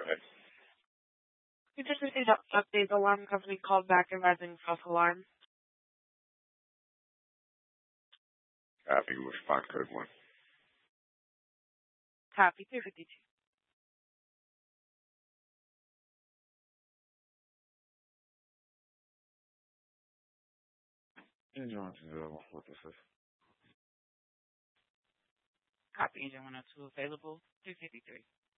ahead. We just received an update. The alarm company called back advising false alarm. Copy. Response code 1. Copy. 352. Engine 120, what this is. Copy. Engine 102 available. 353.